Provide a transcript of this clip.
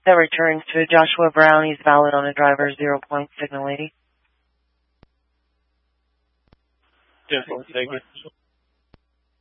That returns to Joshua Brown. He's valid on a driver 0 point signal 80. 10-4, thank you.